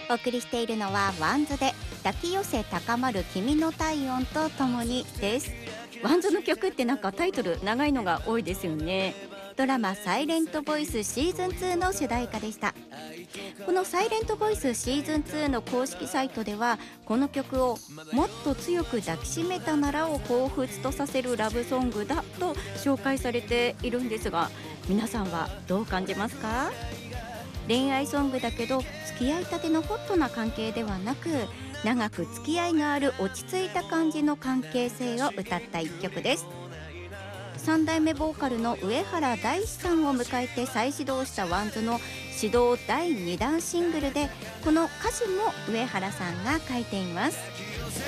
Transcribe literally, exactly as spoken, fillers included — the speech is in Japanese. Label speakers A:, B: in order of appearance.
A: お送りしているのはワンズで抱き寄せ高まる君の体温とともにです。ワンズの曲ってなんかタイトル長いのが多いですよね。ドラマサイレントボイスシーズンツーの主題歌でした。このサイレントボイスシーズンツーの公式サイトでは、この曲をもっと強く抱きしめたならを彷彿とさせるラブソングだと紹介されているんですが、皆さんはどう感じますか？恋愛ソングだけど付き合いたてのホットな関係ではなく、長く付き合いがある落ち着いた感じの関係性を歌った一曲です。さん代目ボーカルの上原大志さんを迎えて再始動したワンズの始動だいにだんシングルで、この歌詞も上原さんが書いています。